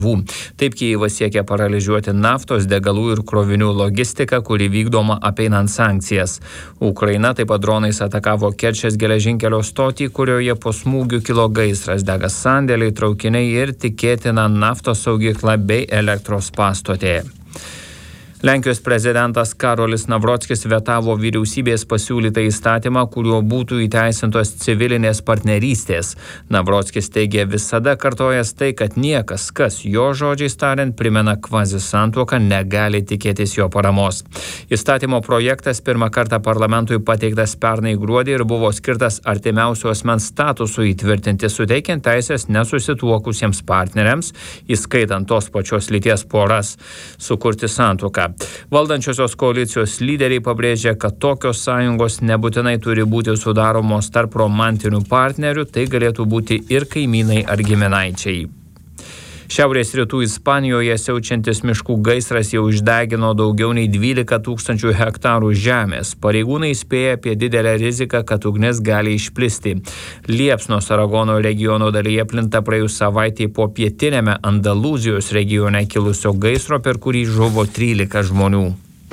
Taip Kijevas siekia paralyžiuoti naftos, degalų ir krovinių logistiką, kuri vykdoma apeinant sankcijas. Ukraina taip pat dronais atakavo Kerčės geležinkelio stotį, kurioje po smūgių kilo gaisras, dega sandėliai, traukiniai ir tikėtina naftos saugykla bei elektros pastotė. Lenkijos prezidentas Karolis Navrockis vetavo vyriausybės pasiūlytą įstatymą, kuriuo būtų įteisintos civilinės partnerystės. Navrockis teigė visada kartojęs tai, kad niekas, kas jo žodžiais tariant primena kvazisantuoką, negali tikėtis jo paramos. Įstatymo projektas pirmą kartą parlamentui pateiktas pernai gruodį ir buvo skirtas artimiausio asmens statusui įtvirtinti, suteikiant teisės nesusituokusiems partneriams, įskaitant tos pačios lyties poras, sukurti santuoką. Valdančiosios koalicijos lyderiai pabrėžia, kad tokios sąjungos nebūtinai turi būti sudaromos tarp romantinių partnerių, tai galėtų būti ir kaimynai ar giminaičiai. Šiaurės rytų Ispanijoje siaučiantis miškų gaisras jau išdegino daugiau nei 12 000 hektarų žemės. Pareigūnai įspėja apie didelę riziką, kad ugnis gali išplisti. Liepsnos Aragono regiono dalyje plinta praėjus savaitei po pietiniame Andalūzijos regione kilusio gaisro, per kurį žuvo 13 žmonių.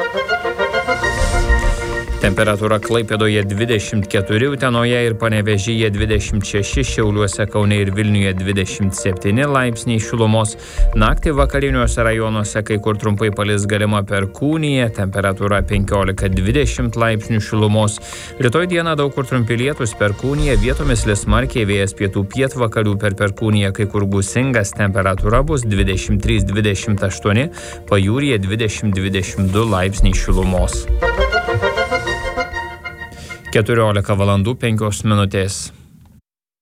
Temperatūra Klaipėdoje 24, Utenoje ir Panevėžyje 26, Šiauliuose, Kaune ir Vilniuje 27 laipsniai šilumos. Naktį vakariniuose rajonuose kai kur trumpai palis galima perkūnija, temperatūra 15-20 laipsnių šilumos. Rytoj dieną daug kur trumpi lietūs, perkūnija, vietomis lis smarkiai, vėjas pietų pietvakarių, per perkūniją kai kur gūsingas, temperatūra bus 23-28, pajūryje 20-22 laipsniai šilumos. 14 valandų 5 minutės.